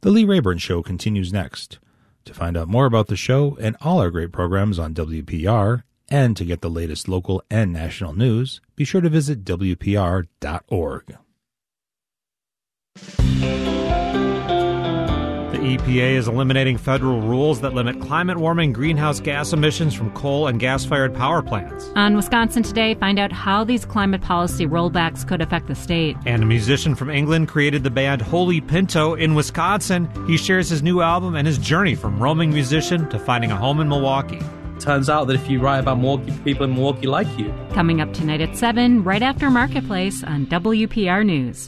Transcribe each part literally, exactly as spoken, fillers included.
The Lee Rayburn Show continues next. To find out more about the show and all our great programs on W P R, and to get the latest local and national news, be sure to visit W P R dot org. The E P A is eliminating federal rules that limit climate-warming greenhouse gas emissions from coal and gas-fired power plants. On Wisconsin Today, find out how these climate policy rollbacks could affect the state. And a musician from England created the band Holy Pinto in Wisconsin. He shares his new album and his journey from roaming musician to finding a home in Milwaukee. Turns out that if you write about Milwaukee, people in Milwaukee like you. Coming up tonight at seven, right after Marketplace on W P R News.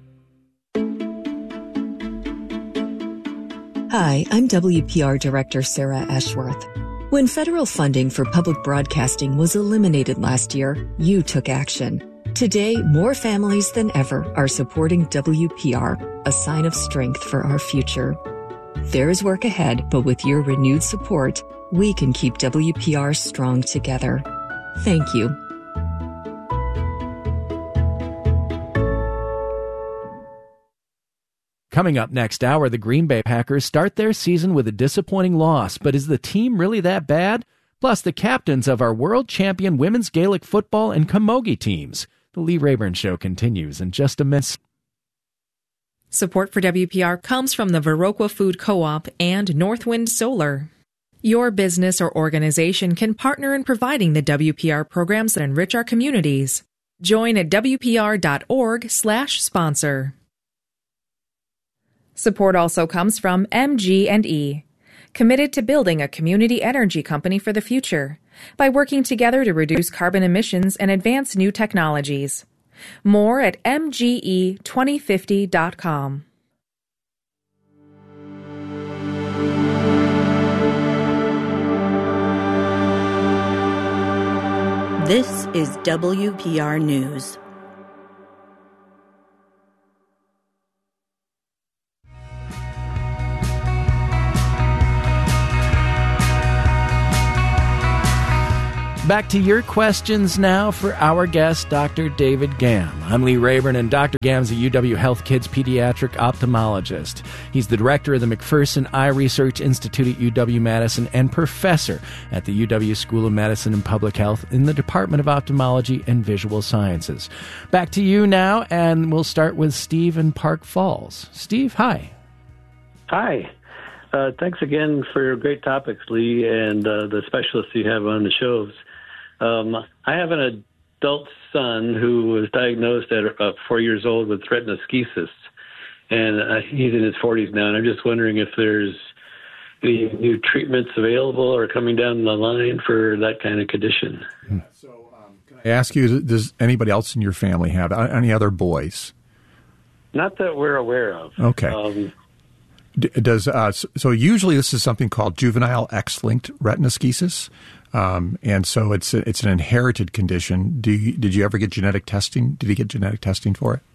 Hi, I'm W P R Director Sarah Ashworth. When federal funding for public broadcasting was eliminated last year, you took action. Today, more families than ever are supporting W P R, a sign of strength for our future. There is work ahead, but with your renewed support, we can keep W P R strong together. Thank you. Coming up next hour, the Green Bay Packers start their season with a disappointing loss, but is the team really that bad? Plus, the captains of our world champion women's Gaelic football and camogie teams. The Lee Rayburn Show continues in just a minute. Support for W P R comes from the Viroqua Food Co-op and Northwind Solar. Your business or organization can partner in providing the W P R programs that enrich our communities. Join at W P R dot org slash sponsor. Support also comes from M G and E, committed to building a community energy company for the future by working together to reduce carbon emissions and advance new technologies. More at M G E twenty fifty dot com. This is W P R News. Back to your questions now for our guest, Doctor David Gamm. I'm Lee Rayburn, and Doctor Gamm's a U W Health Kids pediatric ophthalmologist. He's the director of the McPherson Eye Research Institute at U W-Madison and professor at the U W School of Medicine and Public Health in the Department of Ophthalmology and Visual Sciences. Back to you now, and we'll start with Steve in Park Falls. Steve, hi. Hi. Uh, thanks again for your great topics, Lee, and uh, the specialists you have on the shows. Um, I have an adult son who was diagnosed at about four years old with retinoschisis, and uh, he's in his forties now, and I'm just wondering if there's any new treatments available or coming down the line for that kind of condition. So, um, can I ask you, does anybody else in your family have any other boys? Not that we're aware of. Okay. Um, Does uh, so usually this is something called juvenile X-linked retinoschisis, um, and so it's a, it's an inherited condition. Do you, did you ever get genetic testing? Did he get genetic testing for it?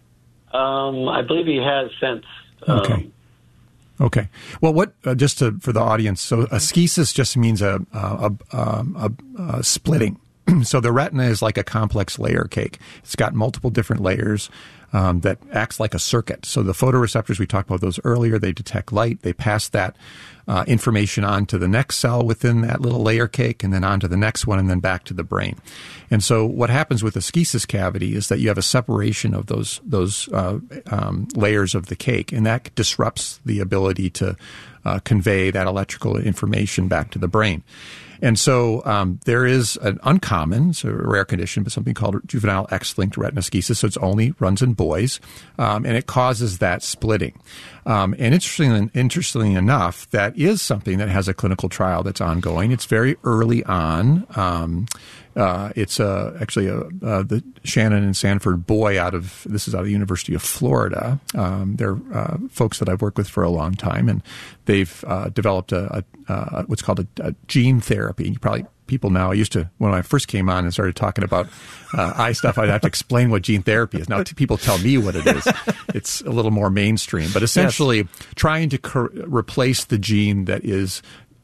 Um, I believe he has since. Um, okay. Okay. Well, what uh, just to, for the audience? So a schisis just means a a, a, a, a splitting. So the retina is like a complex layer cake. It's got multiple different layers um, that acts like a circuit. So the photoreceptors, we talked about those earlier, they detect light. They pass that uh, information on to the next cell within that little layer cake, and then on to the next one, and then back to the brain. And so what happens with the schisis cavity is that you have a separation of those those uh, um, layers of the cake, and that disrupts the ability to uh, convey that electrical information back to the brain. And so um, there is an uncommon, so a rare condition, but something called juvenile X-linked retinoschisis. So it's only runs in boys, um, and it causes that splitting. Um, and interestingly, interestingly enough, that is something that has a clinical trial that's ongoing. It's very early on. Um, uh, it's uh, actually a, uh, the Shannon and Sanford boy out of, this is out of the University of Florida. Um, they're uh, folks that I've worked with for a long time, and they've uh, developed a, a, a what's called a, a gene therapy. You probably people now, I used to, when I first came on and started talking about uh, eye stuff, I'd have to explain what gene therapy is. Now t- people tell me what it is. It's a little more mainstream, but essentially yes. trying to cor- replace the gene that is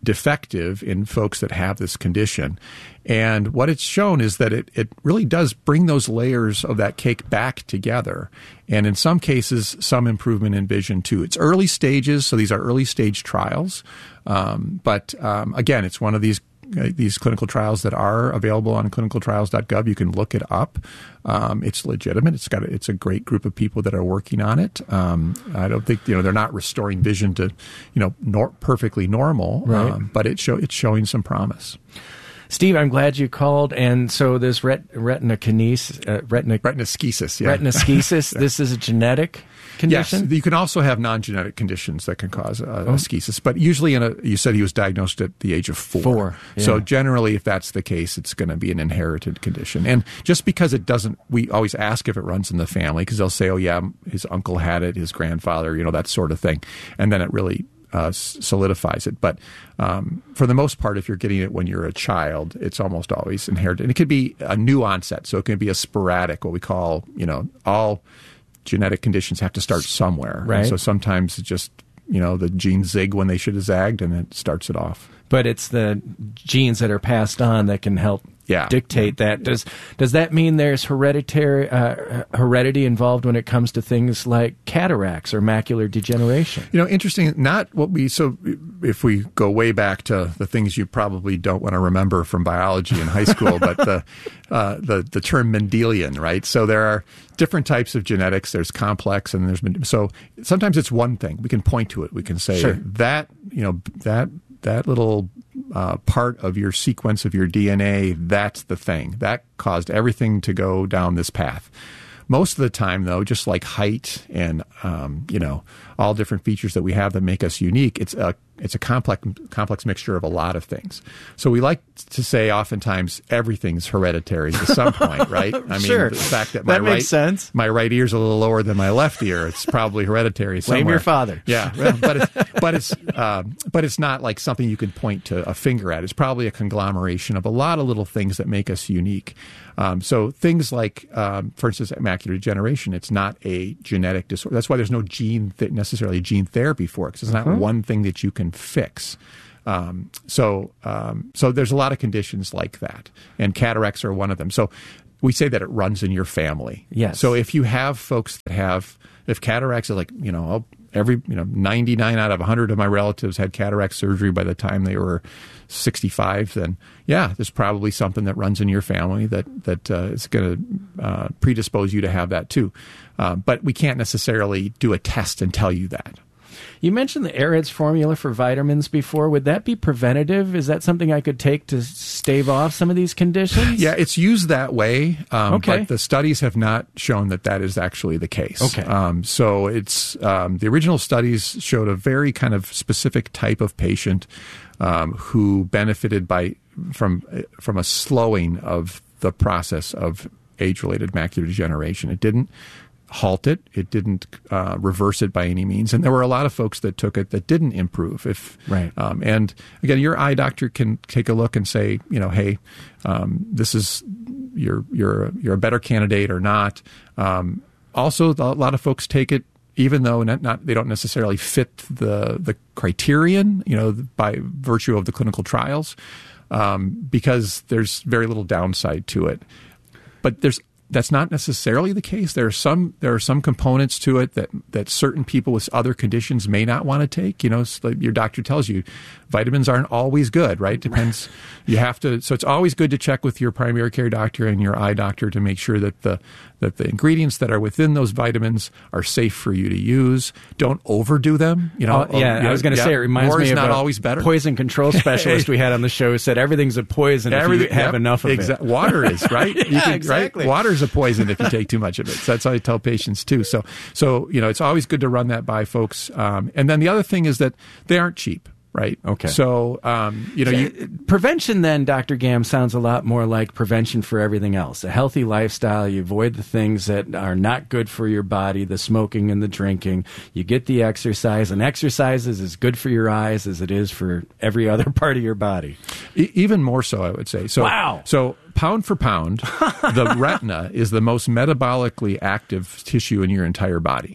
defective in folks that have this condition. And what it's shown is that it, it really does bring those layers of that cake back together. And in some cases, some improvement in vision too. It's early stages, so these are early stage trials. Um, but um, again, it's one of these uh, these clinical trials that are available on clinical trials dot gov. You can look it up. Um, it's legitimate. It's got a, it's a great group of people that are working on it. Um, I don't think you know they're not restoring vision to you know nor- perfectly normal, right. um, but it show it's showing some promise. Steve, I'm glad you called. And so this ret- retinokinesis, uh, retina, retinoschisis, yeah. retinoschisis, this is a genetic condition? Yes, you can also have non-genetic conditions that can cause uh, oh. aschisis. But usually, in a, you said he was diagnosed at the age of four. Four, yeah. So generally, if that's the case, it's going to be an inherited condition. And just because it doesn't, we always ask if it runs in the family because they'll say, oh, yeah, his uncle had it, his grandfather, you know, that sort of thing. And then it really Uh, solidifies it. But um, for the most part, if you're getting it when you're a child, it's almost always inherited. And it could be a new onset. So it can be a sporadic, what we call, you know, all genetic conditions have to start somewhere. Right. And so sometimes it just, you know, the genes zig when they should have zagged and it starts it off. But it's the genes that are passed on that can help yeah. dictate that. Does does that mean there's hereditary uh, heredity involved when it comes to things like cataracts or macular degeneration? You know, interesting. Not what we so if we go way back to the things you probably don't want to remember from biology in high school, but the uh, the the term Mendelian, right? So there are different types of genetics. There's complex, and there's so sometimes it's one thing. We can point to it. We can say sure. that you know that. That little uh, part of your sequence of your D N A, that's the thing. That caused everything to go down this path. Most of the time, though, just like height and, um, you know, all different features that we have that make us unique, it's a it's a complex complex mixture of a lot of things. So we like to say oftentimes everything's hereditary to some point, right? I mean, sure. the fact that my that makes right sense. my right ear's a little lower than my left ear, it's probably hereditary somewhere. Blame your father. Yeah, well, but it's but it's um, but it's not like something you can point to a finger at. It's probably a conglomeration of a lot of little things that make us unique. Um, so things like, um, for instance, macular degeneration, it's not a genetic disorder. That's why there's no gene th- necessarily gene therapy for it, because it's not uh-huh. one thing that you can fix. Um, so um, so there's a lot of conditions like that, and cataracts are one of them. So we say that it runs in your family. Yes. So if you have folks that have, if cataracts are like, you know, every, you know, ninety-nine out of one hundred of my relatives had cataract surgery by the time they were sixty-five, then yeah, there's probably something that runs in your family that, that uh, is going to uh, predispose you to have that too. Uh, but we can't necessarily do a test and tell you that. You mentioned the AREDS formula for vitamins before. Would that be preventative? Is that something I could take to stave off some of these conditions? Yeah, it's used that way, um, okay. but the studies have not shown that that is actually the case. Okay. Um, so it's um, the original studies showed a very kind of specific type of patient um, who benefited by from from a slowing of the process of age-related macular degeneration. It didn't halt it. It didn't uh, reverse it by any means. And there were a lot of folks that took it that didn't improve. If right. Um, and again, your eye doctor can take a look and say, you know, hey, um, this is you're you're you're a better candidate or not. Um, also, a lot of folks take it even though not, not they don't necessarily fit the the criterion, you know, by virtue of the clinical trials, um, because there's very little downside to it. But there's That's not necessarily the case. There are some there are some components to it that, that certain people with other conditions may not want to take. You know, like your doctor tells you, vitamins aren't always good, right? Depends. You have to. So it's always good to check with your primary care doctor and your eye doctor to make sure that the that the ingredients that are within those vitamins are safe for you to use. Don't overdo them. You know. Oh, yeah, you know, I was going to yeah, say it reminds more me is of not a always better. Poison control specialist we had on the show who said everything's a poison Everything, if you have yep, enough of exa- it. Water is, right? yeah, you can, exactly. Right? Water's a poison if you take too much of it. So that's how I tell patients too. So, so you know, it's always good to run that by folks. Um, and then the other thing is that they aren't cheap, right? Okay. So, um, you know, you, prevention then, Doctor Gam, sounds a lot more like prevention for everything else. A healthy lifestyle, you avoid the things that are not good for your body, the smoking and the drinking. You get the exercise, and exercise is as good for your eyes as it is for every other part of your body. E- even more so, I would say. So, wow. So pound for pound, the retina is the most metabolically active tissue in your entire body.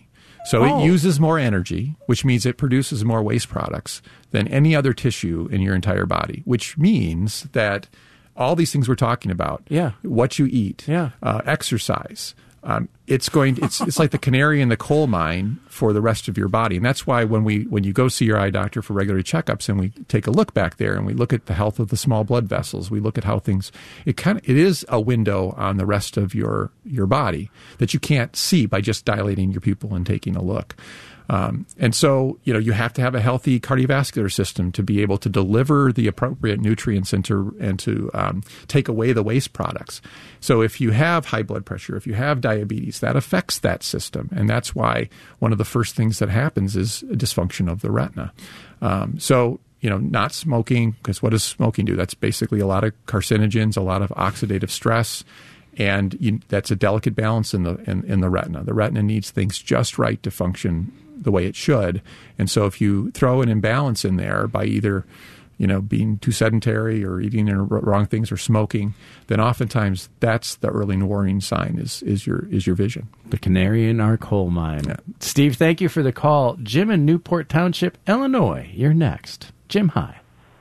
So Oh. it uses more energy, which means it produces more waste products than any other tissue in your entire body, which means that all these things we're talking about, Yeah. what you eat, Yeah. uh, exercise, um, it's going. It's it's like the canary in the coal mine for the rest of your body, and that's why when we when you go see your eye doctor for regular checkups, and we take a look back there, and we look at the health of the small blood vessels, we look at how things. It kind of it is a window on the rest of your your body that you can't see by just dilating your pupil and taking a look. Um, and so, you know, you have to have a healthy cardiovascular system to be able to deliver the appropriate nutrients and to and to um, take away the waste products. So if you have high blood pressure, if you have diabetes, that affects that system. And that's why one of the first things that happens is a dysfunction of the retina. Um, so, you know, not smoking, because what does smoking do? That's basically a lot of carcinogens, a lot of oxidative stress. And you, that's a delicate balance in the in, in the retina. The retina needs things just right to function the way it should. And so if you throw an imbalance in there by either, you know, being too sedentary or eating the wrong things or smoking, then oftentimes that's the early warning sign is is your is your vision. The canary in our coal mine. Yeah. Steve, thank you for the call. Jim in Newport Township, Illinois, you're next. Jim, hi.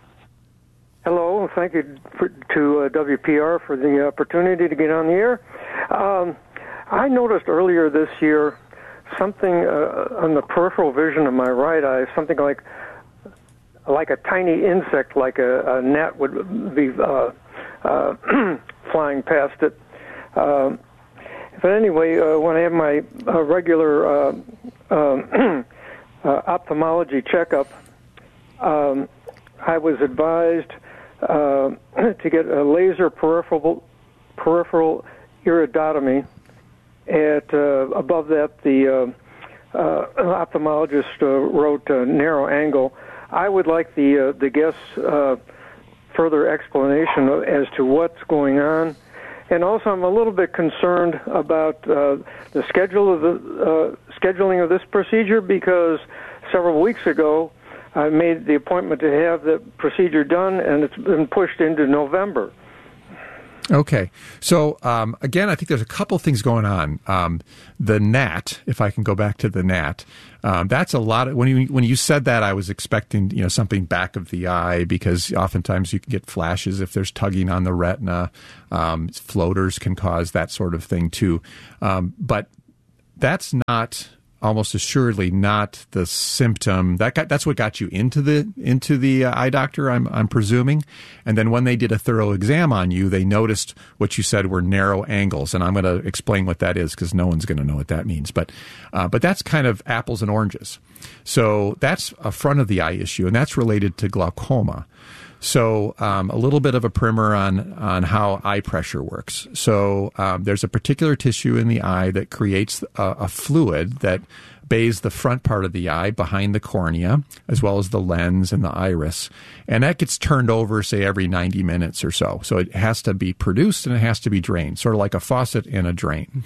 Hello, thank you for, to uh, W P R for the opportunity to get on the air. Um, I noticed earlier this year something uh, on the peripheral vision of my right eye, something like like a tiny insect, like a, a gnat would be uh, uh, flying past it. Um, but anyway, uh, when I have my uh, regular uh, um, uh, ophthalmology checkup, um, I was advised uh, to get a laser peripheral peripheral iridotomy. At uh, above that, the uh, uh, ophthalmologist uh, wrote uh, narrow angle. I would like the uh, the guest's uh, further explanation as to what's going on, and also I'm a little bit concerned about uh, the schedule of the uh, scheduling of this procedure, because several weeks ago I made the appointment to have the procedure done, and it's been pushed into November. Okay. So, um, again, I think there's a couple things going on. Um, the gnat, if I can go back to the gnat, um, that's a lot of, when you, when you said that, I was expecting, you know, something back of the eye, because oftentimes you can get flashes if there's tugging on the retina. Um, floaters can cause that sort of thing too. Um, but that's not, almost assuredly not the symptom that got, that's what got you into the into the uh, eye doctor, I'm I'm presuming. And then when they did a thorough exam on you, they noticed what you said were narrow angles, and I'm going to explain what that is because no one's going to know what that means. But uh, but that's kind of apples and oranges. So that's a front of the eye issue, and that's related to glaucoma. So um, a little bit of a primer on, on how eye pressure works. So um, there's a particular tissue in the eye that creates a, a fluid that bathes the front part of the eye behind the cornea, as well as the lens and the iris. And that gets turned over, say, every ninety minutes or so. So it has to be produced and it has to be drained, sort of like a faucet and a drain.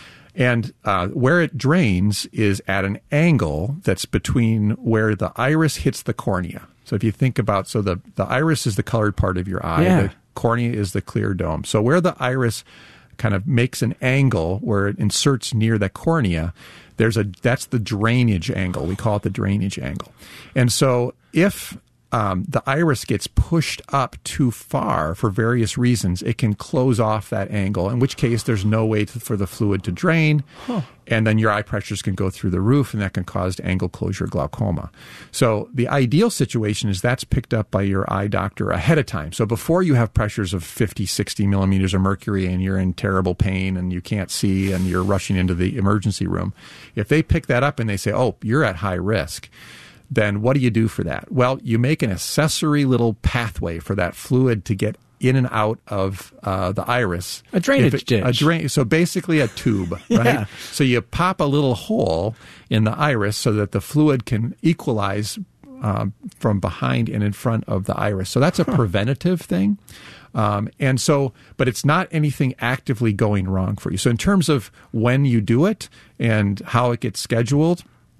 And uh, where it drains is at an angle that's between where the iris hits the cornea. So if you think about, so the, the iris is the colored part of your eye, Yeah. the cornea is the clear dome. So where the iris kind of makes an angle where it inserts near the cornea, there's a that's the drainage angle. We call it the drainage angle. And so if um, the iris gets pushed up too far for various reasons, it can close off that angle, in which case there's no way to, for the fluid to drain, huh. and then your eye pressures can go through the roof, and that can cause angle closure glaucoma. So the ideal situation is that's picked up by your eye doctor ahead of time. So before you have pressures of fifty, sixty millimeters of mercury and you're in terrible pain and you can't see and you're rushing into the emergency room, if they pick that up and they say, oh, you're at high risk, then what do you do for that? Well, you make an accessory little pathway for that fluid to get in and out of uh, the iris. A drainage it, ditch. A drain, so basically a tube, Yeah. right? So you pop a little hole in the iris so that the fluid can equalize um, from behind and in front of the iris. So that's a huh. preventative thing. Um, and so, but it's not anything actively going wrong for you. So in terms of when you do it and how it gets scheduled,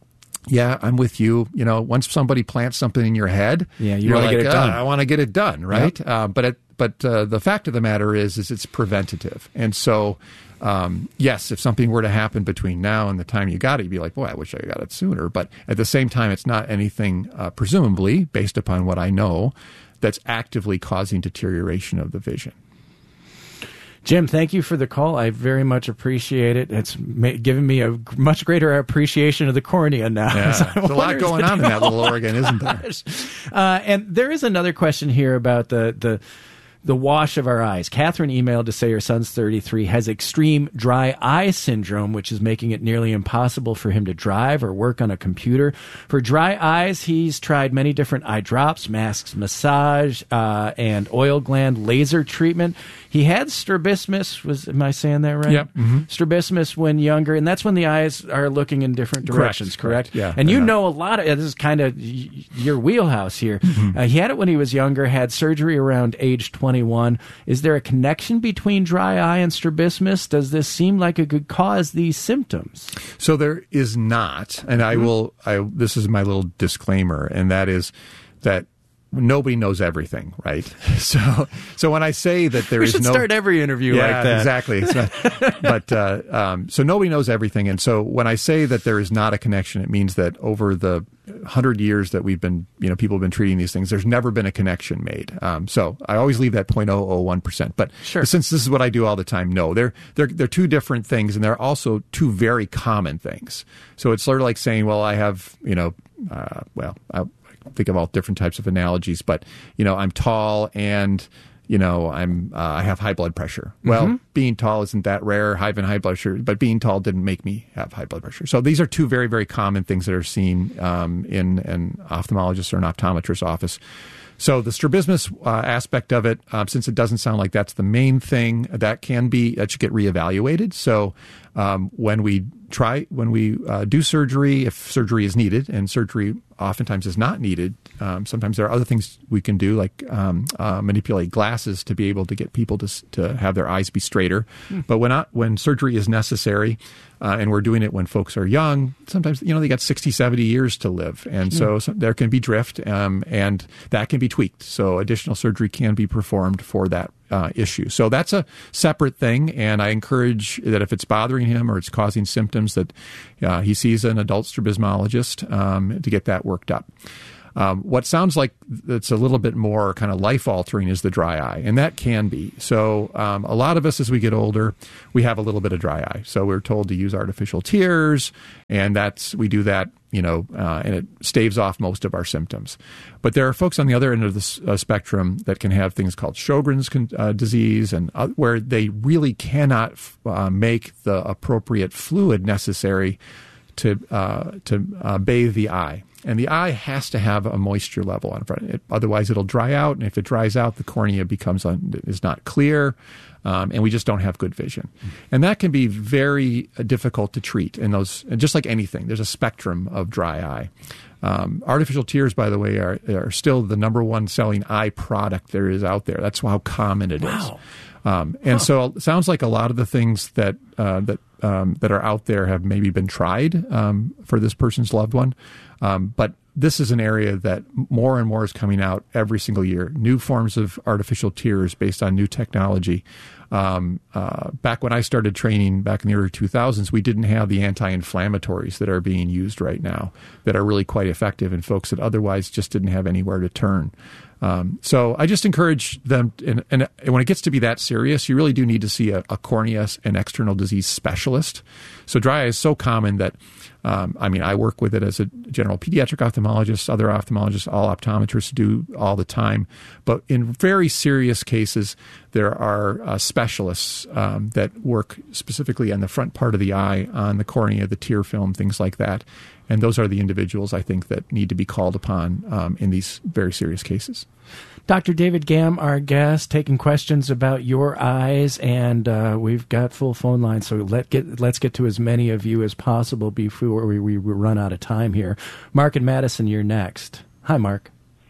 yeah, I'm with you. You know, once somebody plants something in your head, Yeah, you you're wanna like, get it "Ah, done." I want to get it done, right? Yep. Uh, but it, but uh, the fact of the matter is, is it's preventative. And so, um, yes, if something were to happen between now and the time you got it, you'd be like, boy, I wish I got it sooner. But at the same time, it's not anything, uh, presumably, based upon what I know, that's actively causing deterioration of the vision. Jim, thank you for the call. I very much appreciate it. It's ma- given me a much greater appreciation of the cornea now. Yeah, so there's a lot going on in that little organ, isn't there? Uh, and there is another question here about the the the wash of our eyes. Catherine emailed to say her son's thirty-three, has extreme dry eye syndrome, which is making it nearly impossible for him to drive or work on a computer. For dry eyes, he's tried many different eye drops, masks, massage, uh, and oil gland laser treatment. He had strabismus. Was am I saying that right? Yep. Mm-hmm. Strabismus when younger, and that's when the eyes are looking in different directions, correct? correct? Yeah. And you not. know a lot of this is kind of y- your wheelhouse here. Mm-hmm. Uh, he had it when he was younger, had surgery around age twenty-one. Is there a connection between dry eye and strabismus? Does this seem like it could cause these symptoms? So there is not, and I will. I this is my little disclaimer, and that is that nobody knows everything, right? So, so when I say that there we is should no start every interview yeah, like that, exactly. It's not, but uh, um, so nobody knows everything, and so when I say that there is not a connection, it means that over the hundred years that we've been, you know, people have been treating these things, there's never been a connection made. Um, so I always leave that zero point zero zero one percent. But sure. Since this is what I do all the time, no, they're they're they're two different things, and they're also two very common things. So it's sort of like saying, well, I have, you know, uh, well, I think of all different types of analogies, but you know, I'm tall and you know, I'm uh, I have high blood pressure. Well, Mm-hmm. being tall isn't that rare, having high blood pressure, but being tall didn't make me have high blood pressure. So these are two very, very common things that are seen um, in an ophthalmologist or an optometrist's office. So the strabismus uh, aspect of it, um, since it doesn't sound like that's the main thing, that can be, that should get reevaluated. So um, when we try, when we uh, do surgery, if surgery is needed, and surgery oftentimes is not needed, um, sometimes there are other things we can do, like um, uh, manipulate glasses to be able to get people to to have their eyes be straighter. Mm. But when not, when surgery is necessary, uh, and we're doing it when folks are young, sometimes, you know, they got sixty, seventy years to live. And mm. so, so there can be drift, um, and that can be tweaked. So additional surgery can be performed for that uh, issue. So that's a separate thing. And I encourage that if it's bothering him or it's causing symptoms, that uh, he sees an adult strabismologist um, to get that worked up. Um, what sounds like it's a little bit more kind of life-altering is the dry eye, and that can be. So um, a lot of us, as we get older, we have a little bit of dry eye. So we're told to use artificial tears, and that's we do that, you know, uh, and it staves off most of our symptoms. But there are folks on the other end of the uh, spectrum that can have things called Sjogren's uh, disease, and uh, where they really cannot uh, make the appropriate fluid necessary to uh, to uh, bathe the eye. And the eye has to have a moisture level on front. It, otherwise, it'll dry out. And if it dries out, the cornea becomes un, is not clear, um, and we just don't have good vision. Mm-hmm. And that can be very uh, difficult to treat. And those, and just like anything, there's a spectrum of dry eye. Um, artificial tears, by the way, are, are still the number one selling eye product there is out there. That's how common it wow. is. Um, and huh. so it sounds like a lot of the things that uh, that um, that are out there have maybe been tried um, for this person's loved one. Um, but this is an area that more and more is coming out every single year. New forms of artificial tears based on new technology. Um, uh, back when I started training back in the early two thousands, we didn't have the anti-inflammatories that are being used right now that are really quite effective in folks that otherwise just didn't have anywhere to turn. Um, so I just encourage them, and, and when it gets to be that serious, you really do need to see a, a cornea and external disease specialist. So dry eye is so common that, um, I mean, I work with it as a general pediatric ophthalmologist, other ophthalmologists, all optometrists do all the time. But in very serious cases, there are uh, specialists um, that work specifically on the front part of the eye, on the cornea, the tear film, things like that. And those are the individuals, I think, that need to be called upon um, in these very serious cases. Doctor David Gamm, our guest, taking questions about your eyes, and uh, we've got full phone lines, so let get, let's get to as many of you as possible before we, we run out of time here. Mark and Madison, you're next. Hi, Mark.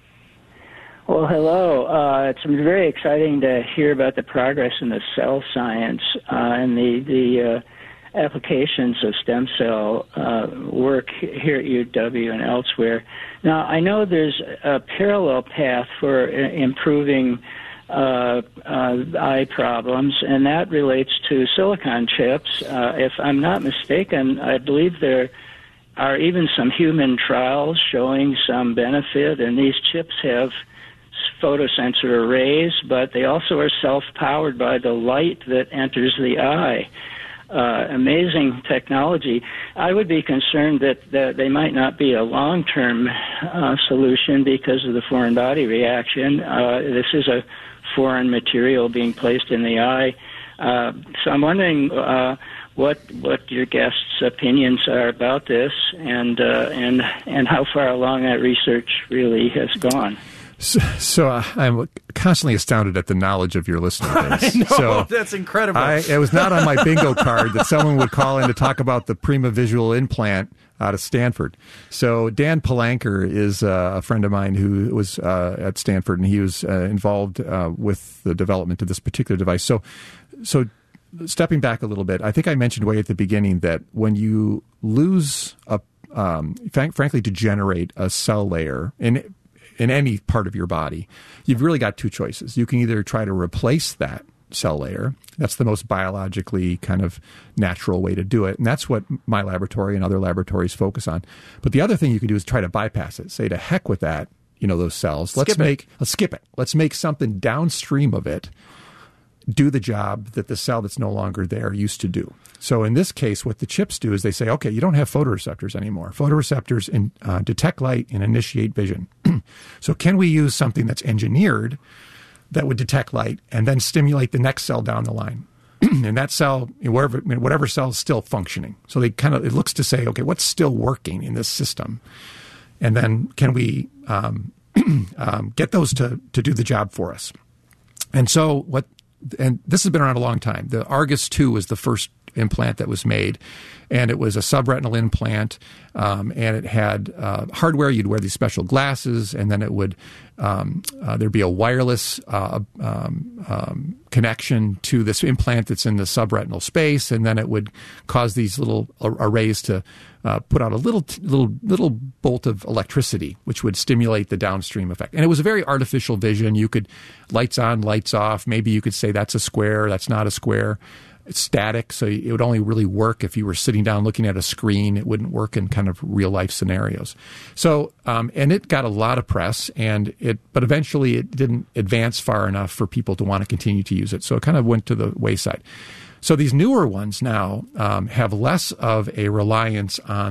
Well, hello. Uh, it's very exciting to hear about the progress in the cell science uh, and the, the uh, applications of stem cell uh, work here at U W and elsewhere. Now, I know there's a parallel path for uh, improving uh, uh, eye problems, and that relates to silicon chips. Uh, if I'm not mistaken, I believe there are even some human trials showing some benefit, and these chips have photosensor arrays, but they also are self-powered by the light that enters the eye. Uh, amazing technology. I would be concerned that, that they might not be a long-term uh, solution because of the foreign body reaction. Uh, this is a foreign material being placed in the eye. Uh, so I'm wondering uh, what what your guests' opinions are about this, and uh, and and how far along that research really has gone. So, so uh, I'm constantly astounded at the knowledge of your listener base. I know, so that's incredible. I, it was not on my bingo card that someone would call in to talk about the Prima Visual implant out of Stanford. So Dan Palanker is uh, a friend of mine who was uh, at Stanford, and he was uh, involved uh, with the development of this particular device. So, so stepping back a little bit, I think I mentioned way at the beginning that when you lose a, um, frankly, degenerate a cell layer in in any part of your body, you've really got two choices. You can either try to replace that cell layer. That's the most biologically kind of natural way to do it. And that's what my laboratory and other laboratories focus on. But the other thing you can do is try to bypass it. Say, to heck with that, you know, those cells. Let's Skip it. make, let's skip it. Let's make something downstream of it do the job that the cell that's no longer there used to do. So in this case, what the chips do is they say, okay, you don't have photoreceptors anymore. Photoreceptors in, uh, detect light and initiate vision. So can we use something that's engineered that would detect light and then stimulate the next cell down the line? And that cell, wherever, whatever cell is still functioning. So they kind of, it looks to say, okay, what's still working in this system? And then can we um, um, get those to, to do the job for us? And so what, and this has been around a long time. The Argus two was the first implant that was made, and it was a subretinal implant, um, and it had uh, hardware. You'd wear these special glasses, and then it would um, uh, there'd be a wireless uh, um, um, connection to this implant that's in the subretinal space, and then it would cause these little arrays to uh, put out a little little little bolt of electricity, which would stimulate the downstream effect. And it was a very artificial vision. You could lights on, lights off. Maybe you could say that's a square, that's not a square. It's static, so it would only really work if you were sitting down looking at a screen. It wouldn't work in kind of real-life scenarios. So, um, and it got a lot of press, and it, but eventually it didn't advance far enough for people to want to continue to use it. So it kind of went to the wayside. So these newer ones now um, have less of a reliance on